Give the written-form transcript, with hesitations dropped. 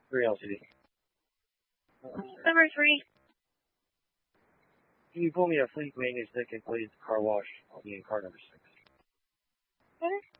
3 LCD. Number 3. Can you pull me a fleet maintenance ticket, please? Car wash. I'll be in car number 6. Okay.